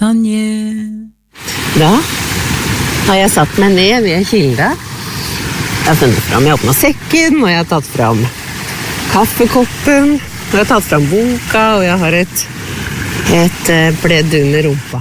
champagne. Da har jeg satt meg ned ved kilda. Jeg har funnet fram, jeg har åpnet sekken, og jeg har tatt fram kaffekoppen, og jeg har tatt fram boka, og jeg har et pledd under rumpa.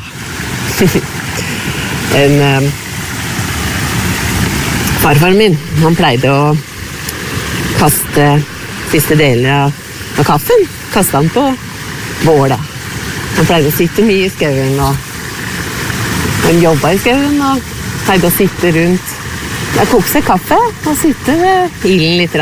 Farfar min, han pleide å kaste siste deler av kaffen, kaste han på bålet. Han pleide å sitte mye i skauen, og han jobbet i skauen, og pleide å sitte rundt. Jeg kokte seg kaffe, og sitte ved ilden litt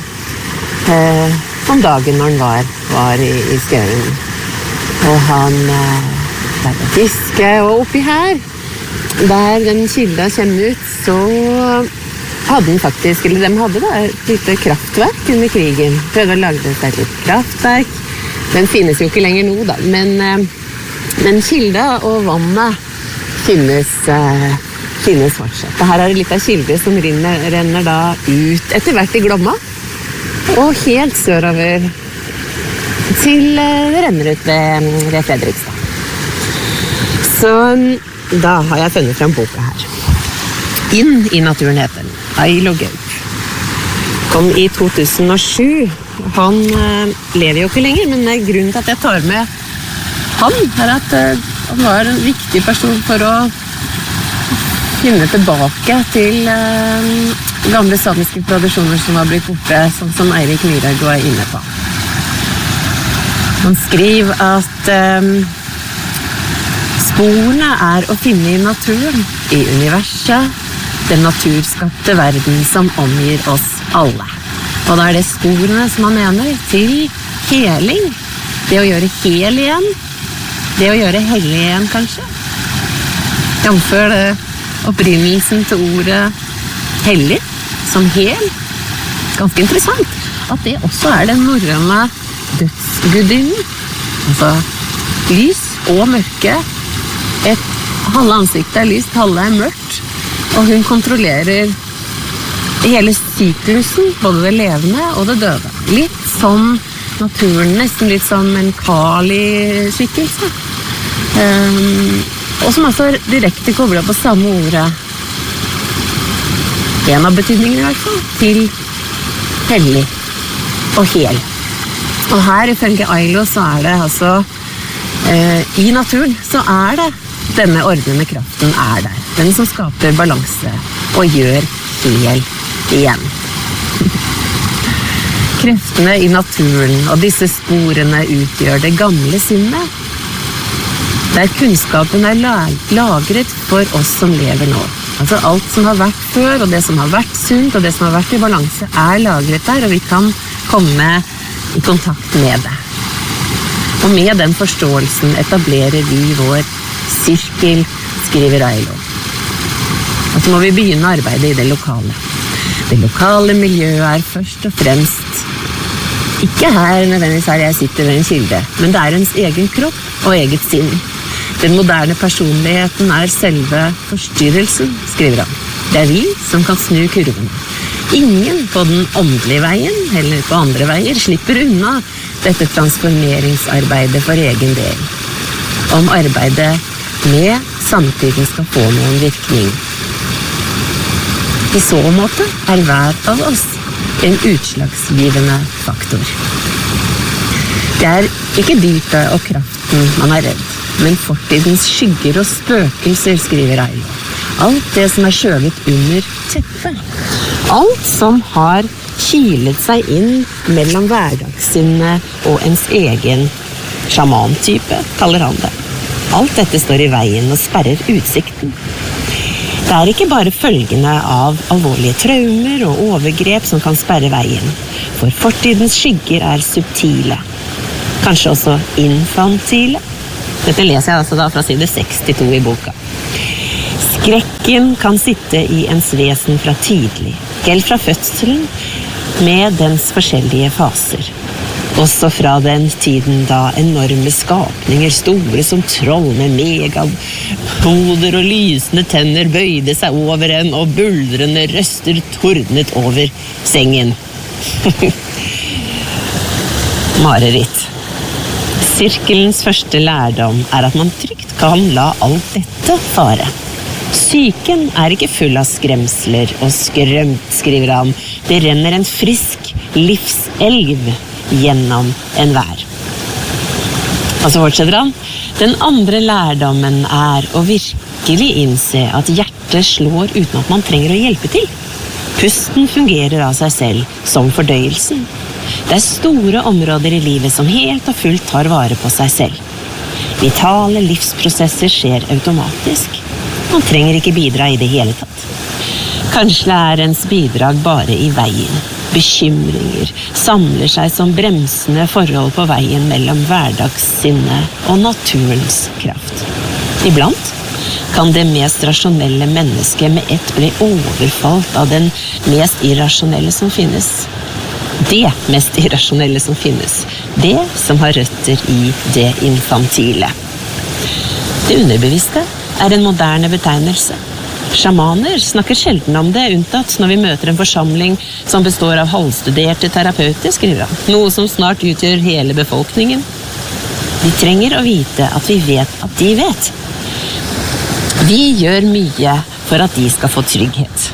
om dagen når han var i skauen. Og han pleide å fiske, og oppi her, der den kilda kommer ut, så hadde den faktisk, eller de hadde da, et lite kraftverk under krigen. Prøvde å lage seg et lite kraftverk. Den finnes jo ikke lenger nå, da, men kilda og vannet finnes fortsatt. Her er det litt av kilde som renner da ut etter hvert i Glomma, og helt sørover til det renner ut ved Fredrikstad. Så da har jeg funnet frem boka her. Inn i naturen heter den. Ailo Gaup. Kom i 2007. Han lever jo ikke lenger, men grunnen til at jeg tar med han er at han var en viktig person for å finne tilbake til gamle samiske tradisjoner som har blitt borte, sånn som Eirik Myhrhaug var inne på. Han skriver at sporene er å finne i naturen, i universet, den naturskapte verden som omgir oss alle. Og da er det sporene som han mener til heling. Det å gjøre hel igjen. Det å gjøre hellig igjen, kanskje. Jamfør det opprinnelsen til ordet hellig, som hel. Ganske interessant at det også er den norrøne dødsgudinnen. Altså lys og mørke. Halve ansiktet er lyst, halve er mørkt. Og hun kontrollerer hele syklusen, både det levende og det døde. Litt som naturen, nesten litt som en Kali-skikkelse. Og som altså direkte koblet på samme ordet. En av betydningene i hvert fall, til hellig og hel. Og her ifølge Ailo så er det altså i naturen så er det denne ordnende kraften er der. Den som skaper balanse og gjør hel igjen. Kreftene i naturen og disse sporene utgjør det gamle sinnet, der kunnskapen er lagret for oss som lever nå. Altså alt som har vært før, og det som har vært sunt, og det som har vært i balanse, er lagret der, og vi kan komme i kontakt med det. Og med den forståelsen etablerer vi vår sirkel, skriver Ailo. Og så må vi begynne arbeidet i det lokale. Det lokale miljøet er først og fremst ikke her nødvendigvis her jeg sitter ved en kilde, men det er ens egen kropp og eget sinn. Den moderne personligheten er selve forstyrrelsen, skriver han. Det er vi som kan snu kurven. Ingen på den åndelige veien, eller på andre veier, slipper unna dette transformeringsarbeidet for egen del. Om arbeidet med samtiden skal få noen virkning. I så måte er hver av oss en utslagsgivende faktor. Det er ikke dypet og kraften man er redd, men fortidens skygger og spøkelser, skriver Ailo. Alt det som er skjøvet under teppet. Alt som har kilet seg inn mellom hverdagssinnet og ens egen sjamantype, kaller han det. Alt dette står i veien og sperrer utsikten. Det er ikke bare følgene av alvorlige traumer og overgrep som kan sperre veien, for fortidens skygger er subtile. Kanskje også infantile. Dette leser jeg altså da fra side 62 i boka. Skrekken kan sitte i ens vesen fra tidlig, helt fra fødselen, med dens forskjellige faser. Også fra den tiden da enorme skapninger, store som troll med megahoder og lysende tenner, bøyde seg over en, og buldrende røster tordnet over sengen. Mareritt. Sirkelens første lærdom er at man trygt kan la alt dette fare. Psyken ikke full av skremsler og skrømt, skriver han. Det renner en frisk livselv gjennom enhver. Og så fortsetter han. Den andre lærdommen å virkelig innse at hjertet slår uten at man trenger å hjelpe til. Pusten fungerer av seg selv som fordøyelsen. Det store områder i livet som helt og fullt tar vare på seg selv. Vitale livsprosesser skjer automatisk. Man trenger ikke bidra i det hele tatt. Kanskje ens bidrag bare i veien. Bekymringer samler seg som bremsende forhold på veien mellom hverdagssinne og naturens kraft. Iblant kan det mest rasjonelle mennesket med ett bli overfalt av den mest irrasjonelle som finnes. Det mest irrasjonelle som finnes. Det som har røtter i det infantile. Det underbevisste en moderne betegnelse. Sjamaner snakker sjelden om det, unntatt når vi møter en forsamling som består av halvstuderte terapeuter, skriver han. Noe som snart utgjør hele befolkningen. De trenger å vite at vi vet at de vet. Vi gjør mye for at de skal få trygghet.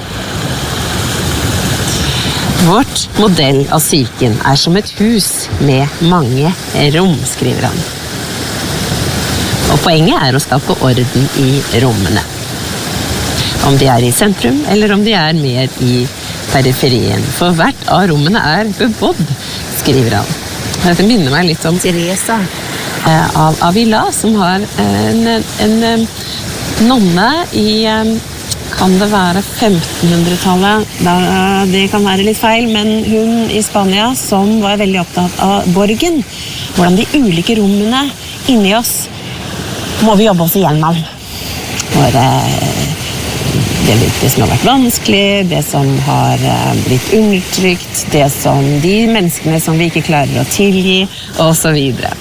Vårt modell av psyken som et hus med mange rom, skriver han. Og poenget å skape orden i rommene. Om de i sentrum, eller om de mer i periferien. For hvert av rommene bebodd, skriver han. Dette minner meg litt om Teresa av Avila, som har en nonne i, kan det være 1500-tallet, det kan være litt feil, men hun i Spania som var veldig opptatt av borgen. Hvordan de ulike rommene inni oss må vi jobbe oss igjennom. Det som har vært vanskelig, det som har blitt undertrykt, de menneskene som vi ikke klarer å tilgi, og så videre.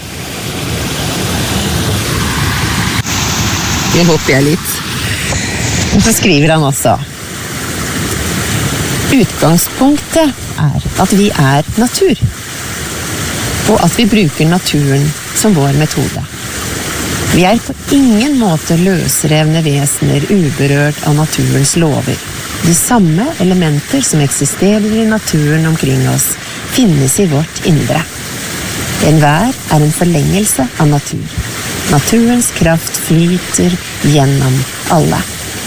Jeg hopper jeg litt. Og så skriver han også. Utgangspunktet at vi natur, og at vi bruker naturen som vår metode. Vi på ingen måte løsrevne vesener uberørt av naturens lover. De samme elementer som eksisterer i naturen omkring oss, finnes i vårt indre. Enhver en forlengelse av natur. Naturens kraft flyter gjennom alle.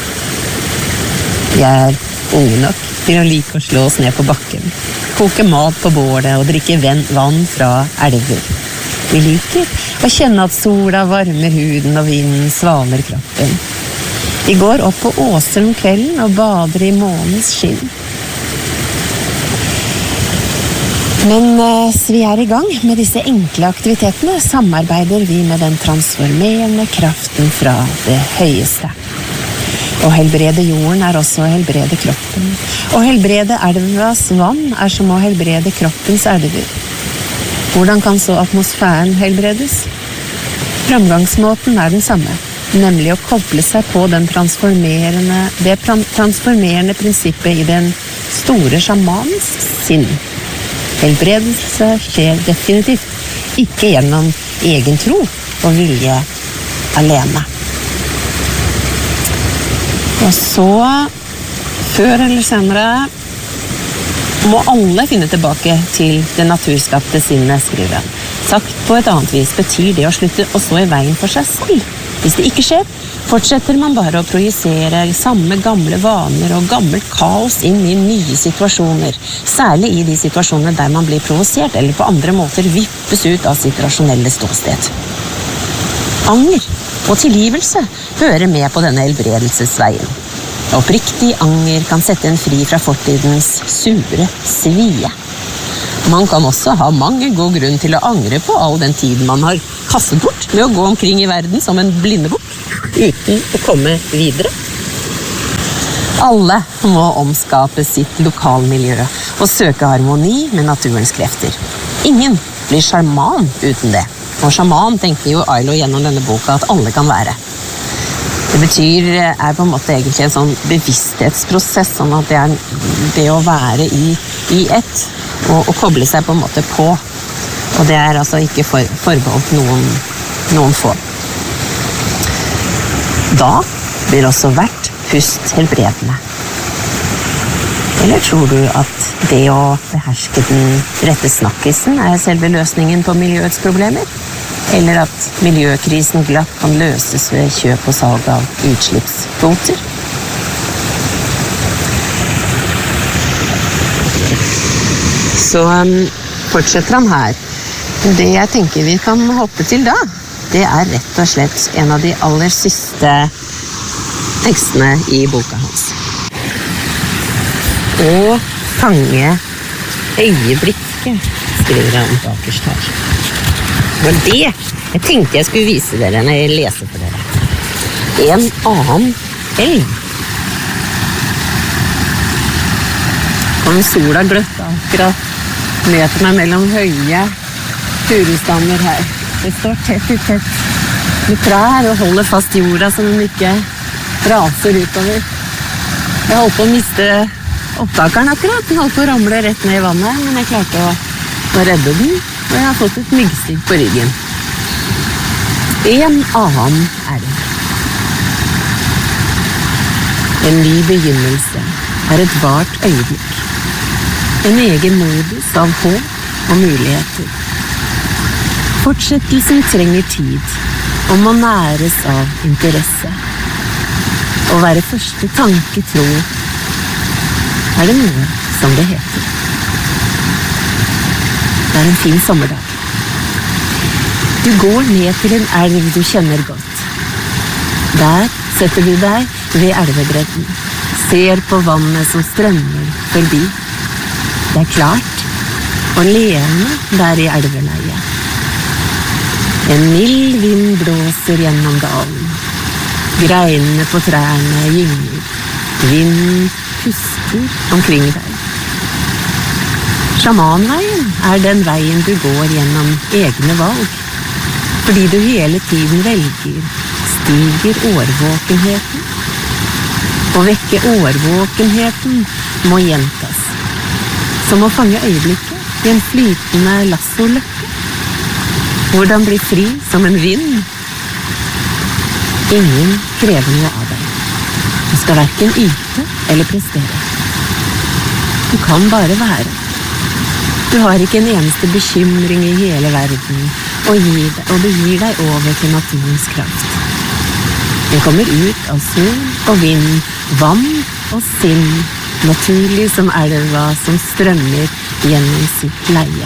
Vi unge nok til å like å slå oss ned på bakken, koke mat på bålet og drikke vann fra elver. Vi liker å kjenne at sola varmer huden og vinden svaler kroppen. Vi går opp på åser om kvelden og bader i månens skinn. Men mens vi i gang med disse enkle aktivitetene, samarbeider vi med den transformerende kraften fra det høyeste. Å helbrede jorden også å helbrede kroppen. Å helbrede elvas vann som å helbrede kroppens elver. Hvordan kan så atmosfæren helbredes? Framgangsmåten den samme, nemlig å koble seg på det transformerende prinsippet i den store sjamanens sinn. Helbredelse skjer definitivt ikke gjennom egen tro og vilje alene. Og så, før eller senere, må alle finne tilbake til det naturskapte sinnet, skriver han. Sagt på et annet vis betyr det å slutte å stå i veien for seg selv. Hvis det ikke skjer, fortsetter man bare å projisere samme gamle vaner og gammelt kaos inn i nye situasjoner, særlig i de situasjonene der man blir provosert eller på andre måter vippes ut av sitt rasjonelle ståsted. Anger og tilgivelse hører med på denne helbredelsesveien. Oppriktig anger kan sette en fri fra fortidens sure svie. Man kan også ha mange gode grunn til å angre på all den tiden man har kastet bort med å gå omkring i verden som en blindebukk uten å komme videre. Alle må omskape sitt lokalmiljø og søke harmoni med naturens krefter. Ingen blir sjaman uten det. Og sjaman tenker jo Ailo gjennom denne boka at alle kan være. Det betyr på en måte egentlig en sånn bevissthetsprosess, sånn at det å være i ett og koble seg på en måte på. Og det altså ikke forbeholdt noen få. Da blir også hvert pust helbredende. Eller tror du at det å beherske den rette snakkisen selve løsningen på miljøets problemer? Eller at miljøkrisen glatt kan løses ved kjøp og salg av utslippskvoter? Så fortsetter han her. Det jeg tenker vi kan hoppe til da, det rett og slett en av de aller siste tekstene i boka hans. Å fange øyeblikket, skriver han bakerst her. Og det jeg tenkte jeg skulle vise dere når jeg leser for dere. En annen elv. Om sola gløtta akkurat, møter meg mellom høye furustammer her. Det står tett i tett med trær og holder fast jorda så den ikke raser utover. Jeg holdt på å miste opptakeren akkurat. Den holdt på å ramle rett ned i vannet, men jeg klarte å redde den, og jeg har fått et myggstikk på ryggen. En annen elv. En ny begynnelse et vart øyeblikk. En egen modus av håp og muligheter. Fortsettelsen trenger tid, og må næres av interesse. Å være første tanke tro det noe som det heter. Det en fin sommerdag. Du går ned til en elv du kjenner godt. Der setter du deg ved elvebredden, ser på vannet som strømmer forbi. Det klart og leende der i elveleiet. En mild vind blåser gjennom dalen. Greinene på trærne gynger. Vinden puster omkring deg. Sjamanveien den veien du går gjennom egne valg. Fordi du hele tiden velger, stiger årvåkenheten. Å vekke årvåkenheten må gjentas. Som å fange øyeblikket i en flytende lassoløkke. Hvordan bli fri som en vind? Ingen krever noe av deg. Du skal hverken yte eller prestere. Du kan bare være. Du har ikke en eneste bekymring i hele verden, og du gir deg over til naturens kraft. Den kommer ut av sol og vind, vann og sinn, naturlig som elva som strømmer gjennom sitt leie.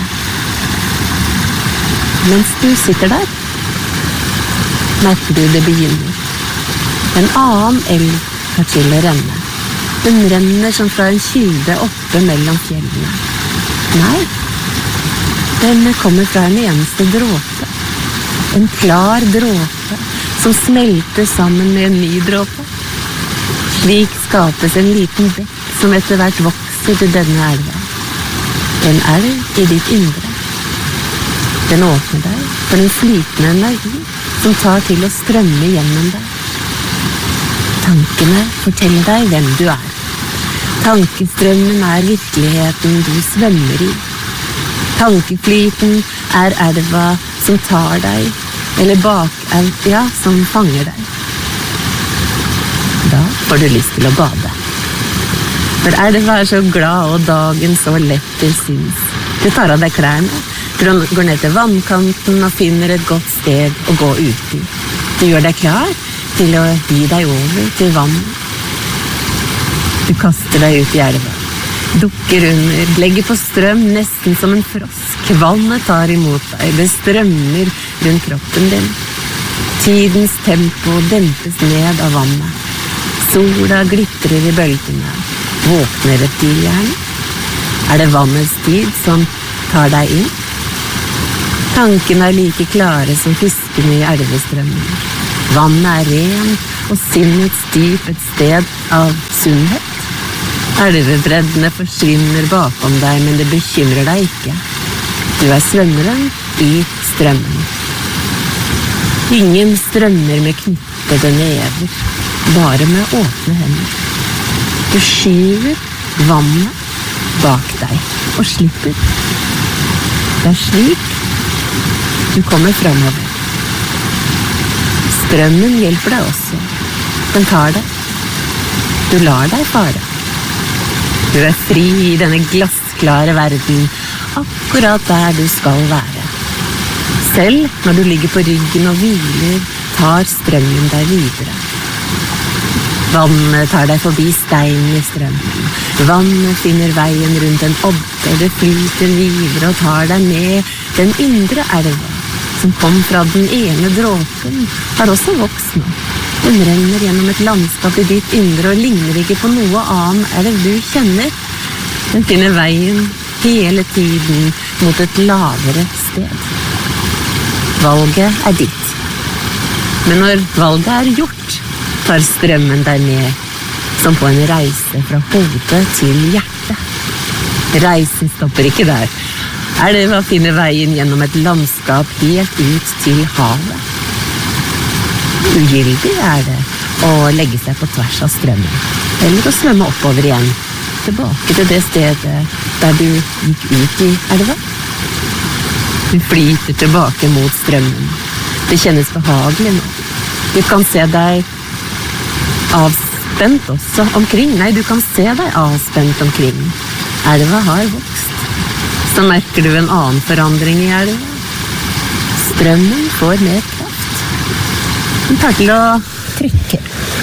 Mens du sitter der, merker du det begynner. En annen elv tar til å renne. Den renner som fra en kilde oppe mellom fjellene. Nei, den kommer fra en eneste dråpe. En klar dråpe som smelter sammen med en ny dråpe. Slik skapes en liten bekk som etter hvert vokser til denne elva. En elv i ditt indre. Den åpner deg for en flytende energi som tar til å strømme gjennom deg. Tankene forteller deg hvem du er. Tankestrømmen virkeligheten du svømmer i. Tankeflyten elva som tar deg, eller bakelva som fanger deg. Da får du lyst til å bade. For elva så glad og dagen så lett til sinns. Du tar av deg klærne, går ned til vannkanten og finner et godt sted å gå ut i. Du gjør deg klar til å gi deg over til vannet. Du kaster deg ut i elva, dukker under, legger på strøm nesten som en frosk. Vannet tar imot deg, det strømmer rundt kroppen din. Tidens tempo dempes ned av vannet. Sola glitrer i bølgene. Våkner reptilhjernen? Det vannets tid som tar deg inn? Tankene like klare som fiskene i elvestrømmen. Vannet ren, og sinnets dyp et sted av sunnhet. Elvebreddene forsvinner bakom deg, men det bekymrer deg ikke. Du svømmeren i strømmen. Ingen strømmer med knyttede never, bare med åpne hender. Du skyver vannet bak deg og slipper. Det slik du kommer fremover. Strømmen hjelper deg også. Den tar deg. Du lar deg fare. Du fri i denne glassklare verden, akkurat der du skal være. Selv når du ligger på ryggen og hviler, tar strømmen deg videre. Vannet tar deg forbi steinen i strømmen. Vannet finner veien rundt en odde, det flyter videre og tar deg med. Den indre elva, som kom fra den ene dråpen, har også vokst nå. Den renner gjennom et landskap i ditt indre og ligner ikke på noe annen elv du kjenner. Den finner veien hele tiden mot et lavere sted. Valget er ditt. Men når valget er gjort, tar strømmen deg med, som på en reise fra hodet til hjertet. Reisen stopper ikke der. Elva finner veien gjennom et landskap helt ut til havet. Ugyldig er det å legge seg på tvers av strømmen, eller å svømme oppover igjen, tilbake til det stedet der du gikk ut i elva. Du flyter tilbake mot strømmen. Det kjennes behagelig nå. Du kan se deg avspent også omkring. Nei, du kan se deg avspent omkring. Elva har vokst. Så merker du en annen forandring i elva. Strømmen får mer kraft. Den tar til å trykke.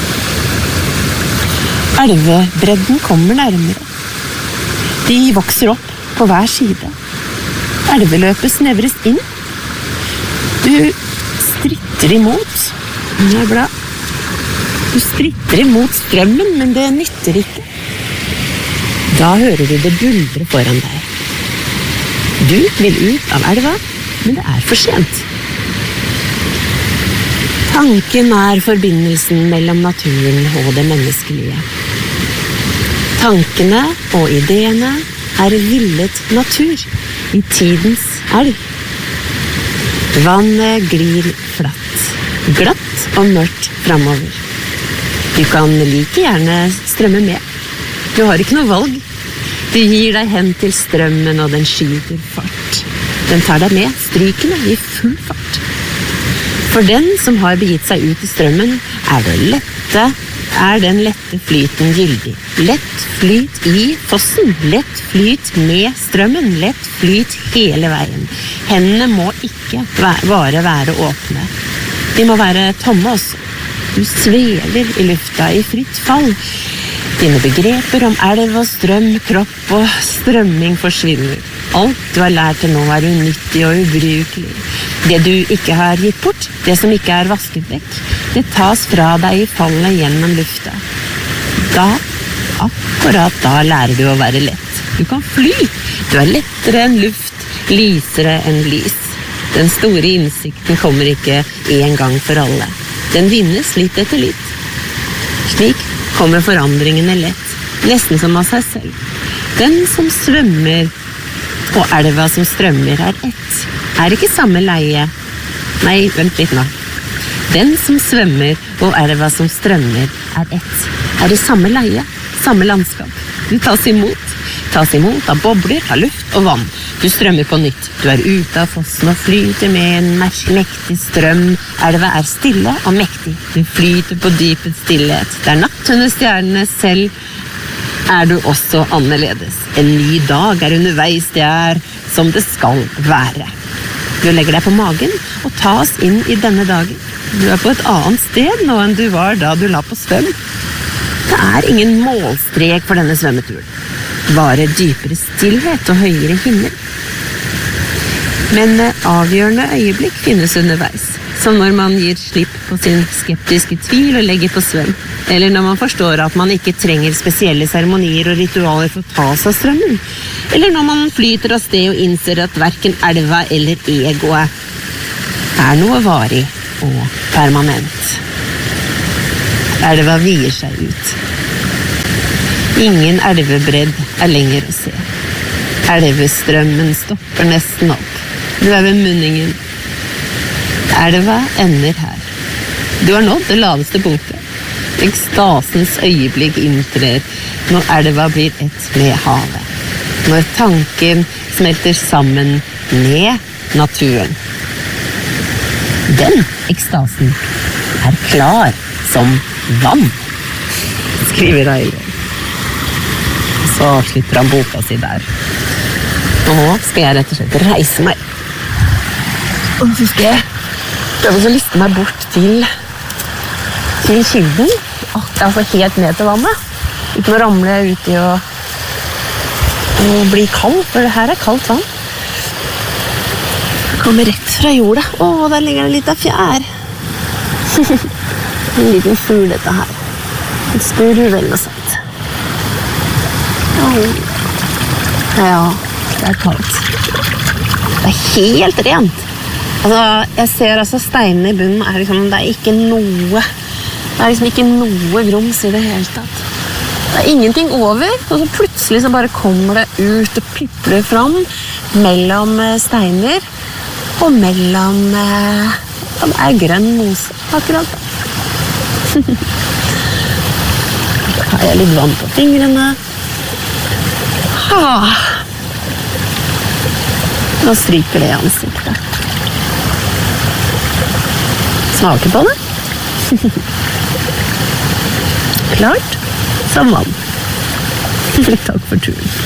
Elvebredden kommer nærmere. De vokser opp på hver side. Elveløpet snevres inn. Du stritter imot. Jeg er glad. Du stritter imot strømmen, men det nytter ikke. Da hører du det buldre foran deg. Du vil ut av elva, men det er for sent. Tanken er forbindelsen mellom naturen og det menneskelige. Tankene og ideene er villet natur i tidens elv. Vannet glir flatt, glatt og mørkt framover. Du kan like gjerne strømme med. Du har ikke noe valg. Du gir deg hen til strømmen, og den skyter fart. Den tar deg med, strykende i full fart. For den som har begitt seg ut i strømmen, er den lette flyten gyldig. Lett flyt i fossen, lett flyt med strømmen, lett flyt hele veien. Hendene må ikke bare være åpne. De må være tomme også. Du svever i lufta i fritt fall. Dine begreper om elv og strøm, kropp og strømming forsvinner. Alt du har lært til nå er unyttig og ubrukelig. Det du ikke har gitt bort, det som ikke er vasket vekk, det tas fra deg i fallet gjennom lufta. Akkurat da lærer du å være lett. Du kan fly. Du er lettere enn luft, lysere enn lys. Den store innsikten kommer ikke en gang for alle. Den vinnes litt etter litt. Slik kommer forandringene lett, nesten som av seg selv. Den som svømmer og elva som strømmer er ett, er ikke samme leie. Nei, vent litt nå. Den som svømmer og elva som strømmer er ett, er i samme leie, samme landskap. Du tas imot av bobler, av luft og vann. Du strømmer på nytt. Du er ute av fossen og flyter med en mektig strøm. Elva er stille og mektig. Du flyter på dypets stillhet. Det er natt under stjernene selv. Er du også annerledes. En ny dag er underveis, det er som det skal være. Du legger deg på magen og tas inn i denne dagen. Du er på et annet sted nå enn du var da du la på svøm. Det er ingen målstrek for denne svømmeturen. Bare dypere stillhet og høyere himmel. Men avgjørende øyeblikk finnes underveis. Som når man gir slipp på sin skeptiske tvil og legger på svøm. Eller når man forstår at man ikke trenger spesielle seremonier og ritualer for å ta seg av strømmen. Eller når man flyter av sted og innser at hverken elva eller egoet er noe varig og permanent. Elva vier seg ut. Ingen elvebredd er lenger å se. Elvestrømmen stopper nesten opp. Du er ved munningen. Elva ender her. Du har nådd det laveste punktet. Ekstasens øyeblikk inntrer når elva blir ett med havet. Når tanken smelter sammen med naturen. Den ekstasen er klar som vann, skriver Railroad. Så avslutter han boka si der. Og nå skal jeg rett og slett reise meg. Og så skal jeg prøve å liste meg bort til kilden. Altså helt ned til vannet. Uten å ramle ut i å bli kald, for det her kaldt vann. Det kommer rett fra jorda. Der ligger det litt av fjær. En liten fugl dette her. En spurv eller noe sånt. Ja, det er kaldt. Det er helt rent. Altså, jeg ser altså steinene i bunnen det er ikke noe grums i det hele tatt. Det er ingenting over, og så plutselig så bare kommer det ut og pipler fram mellom steiner og mellom det er grønn mose akkurat. Så har jeg litt vann på fingrene. Nå stryker det i ansiktet. Smaker på det? Klart som vann. Takk for turen.